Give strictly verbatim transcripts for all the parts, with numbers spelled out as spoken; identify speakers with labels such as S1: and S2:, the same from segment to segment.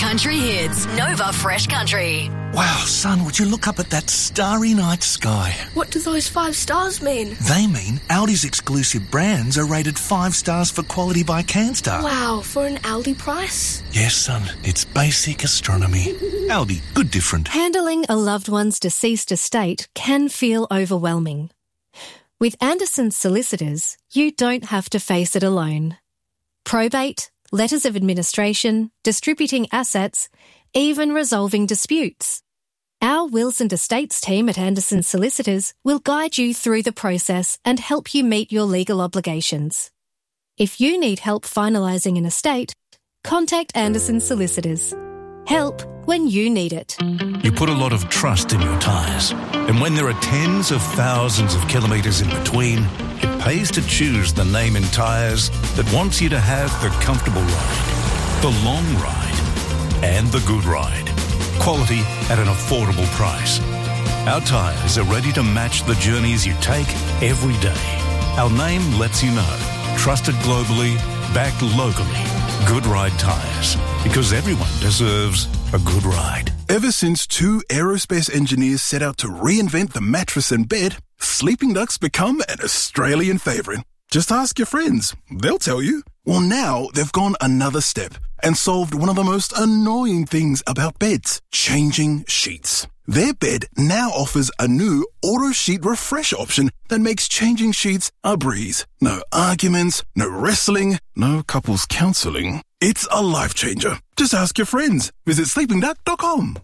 S1: country hits. Nova Fresh Country.
S2: Wow, son, would you look up at that starry night sky?
S3: What do those five stars mean?
S2: They mean Aldi's exclusive brands are rated five stars for quality by CanStar.
S3: Wow, for an Aldi price?
S2: Yes, son, it's basic astronomy. Aldi, good different.
S4: Handling a loved one's deceased estate can feel overwhelming. With Anderson Solicitors, you don't have to face it alone. Probate, letters of administration, distributing assets, even resolving disputes. Our wills and estates team at Anderson Solicitors will guide you through the process and help you meet your legal obligations. If you need help finalising an estate, contact Anderson Solicitors. Help when you need it.
S5: You put a lot of trust in your tyres, and when there are tens of thousands of kilometres in between, it pays to choose the name in tyres that wants you to have the comfortable ride, the long ride, and the good ride. Quality at an affordable price. Our tyres are ready to match the journeys you take every day. Our name lets you know. Trusted globally, backed locally. Good Ride Tyres. Because everyone deserves a good ride.
S6: Ever since two aerospace engineers set out to reinvent the mattress and bed, Sleeping Duck's become an Australian favourite. Just ask your friends. They'll tell you. Well, now they've gone another step and solved one of the most annoying things about beds, changing sheets. Their bed now offers a new auto sheet refresh option that makes changing sheets a breeze. No arguments, no wrestling, no couples counselling. It's a life changer. Just ask your friends. Visit sleeping duck dot com.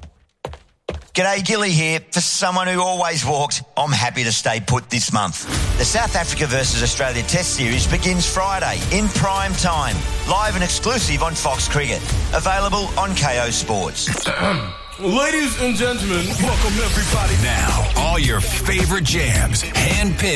S7: G'day, Gilly here. For someone who always walks, I'm happy to stay put this month. The South Africa versus Australia Test Series begins Friday in prime time, live and exclusive on Fox Cricket. Available on K O Sports.
S8: Ladies and gentlemen, welcome everybody.
S9: Now, all your favorite jams, hand-picked